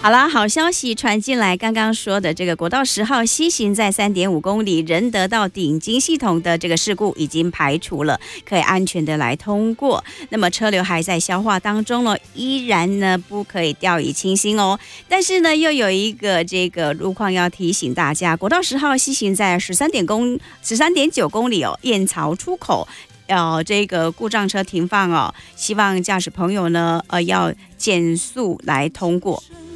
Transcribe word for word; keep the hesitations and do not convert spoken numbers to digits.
好啦，好消息传进来，刚刚说的这个国道十号西行在三点五公里，仁德到顶金系统的这个事故已经排除了，可以安全的来通过。那么车流还在消化当中了，依然呢不可以掉以轻心哦。但是呢，又有一个这个路况要提醒大家，国道十号西行在十三点公十三点九公里哦，燕巢出口。呃，这个故障车停放哦，希望驾驶朋友呢，呃，要减速来通过。